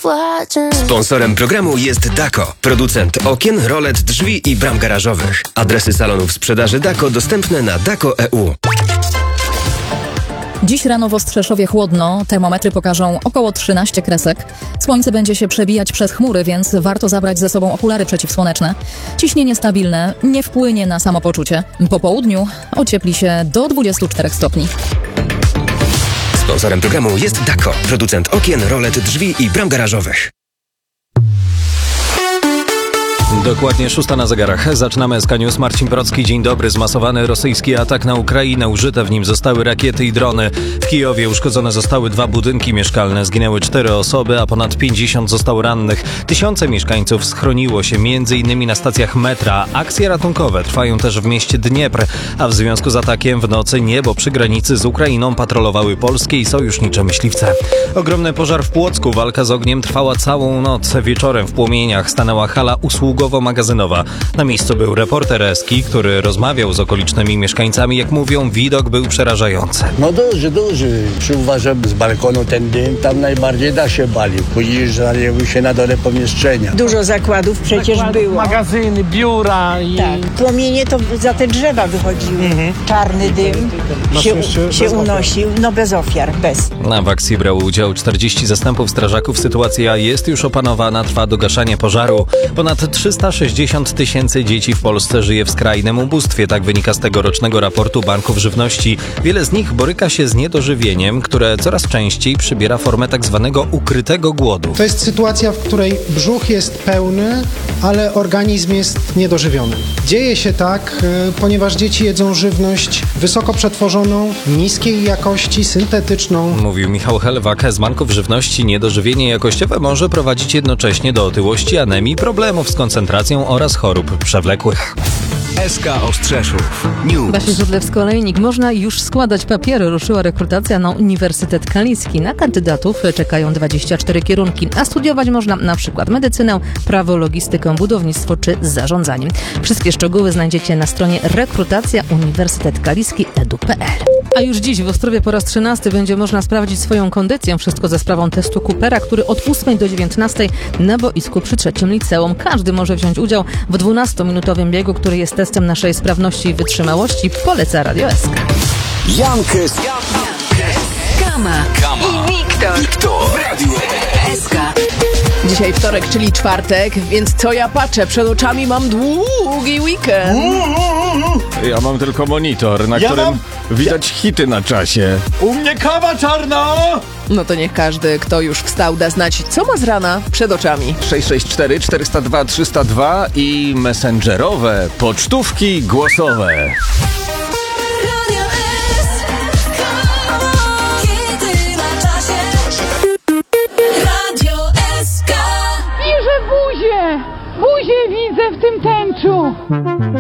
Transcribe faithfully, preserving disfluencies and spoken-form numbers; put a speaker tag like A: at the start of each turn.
A: Sponsorem programu jest Dako, producent okien, rolet, drzwi i bram garażowych. Adresy salonów sprzedaży Dako dostępne na dako kropka e u.
B: Dziś rano w Ostrzeszowie chłodno, termometry pokażą około trzynaście kresek. Słońce będzie się przebijać przez chmury, więc warto zabrać ze sobą okulary przeciwsłoneczne. Ciśnienie stabilne, nie wpłynie na samopoczucie. Po południu ociepli się do dwudziestu czterech stopni.
A: Sponsorem programu jest Dako, producent okien, rolet, drzwi i bram garażowych.
C: Dokładnie szósta na zegarach. Zaczynamy S K News. Marcin Brocki, dzień dobry. Zmasowany rosyjski atak na Ukrainę. Użyte w nim zostały rakiety i drony. W Kijowie uszkodzone zostały dwa budynki mieszkalne. Zginęły cztery osoby, a ponad pięćdziesiąt zostało rannych. Tysiące mieszkańców schroniło się między innymi na stacjach metra. Akcje ratunkowe trwają też w mieście Dniepr, a w związku z atakiem w nocy niebo przy granicy z Ukrainą patrolowały polskie i sojusznicze myśliwce. Ogromny pożar w Płocku. Walka z ogniem trwała całą noc. Wieczorem w płomieniach stanęła hala usługowo-magazynowa. Na miejscu był reporter Eski, który rozmawiał z okolicznymi mieszkańcami. Jak mówią, widok był przerażający.
D: No duży, duży. Przyuważam z balkonu ten dym, tam najbardziej da się balił. Później żaliły się na dole pomieszczenia.
E: Dużo zakładów przecież
F: Zakłady,
E: było.
F: Magazyny, biura i...
E: Tak. Płomienie to za te drzewa wychodziły. Mhm. Czarny dym się, się unosił, no bez ofiar, bez.
C: Na w akcji brało udział czterdzieści zastępów strażaków. Sytuacja jest już opanowana, trwa dogaszanie pożaru. Ponad trzysta sześćdziesiąt tysięcy dzieci w Polsce żyje w skrajnym ubóstwie. Tak wynika z tegorocznego raportu Banków Żywności. Wiele z nich boryka się z niedożywieniem, które coraz częściej przybiera formę tak zwanego ukrytego głodu.
G: To jest sytuacja, w której brzuch jest pełny, ale organizm jest niedożywiony. Dzieje się tak, ponieważ dzieci jedzą żywność wysoko przetworzoną, niskiej jakości, syntetyczną.
C: Mówił Michał Helwak. Z Banków Żywności niedożywienie jakościowe może prowadzić jednocześnie do otyłości, anemii, problemów z koncentracją oraz chorób przewlekłych.
A: S K Ostrzeszów News.
H: Basia Żydlewsko-Olejnik. Można już składać papiery. Ruszyła rekrutacja na Uniwersytet Kaliski. Na kandydatów czekają dwadzieścia cztery kierunki, a studiować można na przykład medycynę, prawo, logistykę, budownictwo czy zarządzanie. Wszystkie szczegóły znajdziecie na stronie rekrutacja uniwersytet kaliski kropka e d u kropka p l. A już dziś w Ostrowie po raz trzynasty będzie można sprawdzić swoją kondycję. Wszystko za sprawą testu Coopera, który od ósmej do dziewiętnastej na boisku przy trzecim liceum. Każdy może wziąć udział w dwunastominutowym biegu, który jest testem naszej sprawności i wytrzymałości. Poleca Radio S K.
A: Jankes,
I: Kama,
A: Kama
I: i Wiktor,
A: Wiktor w Radiu
I: S K. Dzisiaj wtorek, czyli czwartek, więc co ja patrzę? Przed oczami mam długi weekend.
J: Ja mam tylko monitor, na
F: Ja
J: którym
F: mam-
J: widać hity na czasie.
F: U mnie kawa czarna!
I: No to niech każdy, kto już wstał, da znać, co ma z rana przed oczami.
J: sześć sześć cztery czterysta dwa trzysta dwa i messengerowe pocztówki głosowe.
K: Buzię! Buzię widzę w tym tęczu!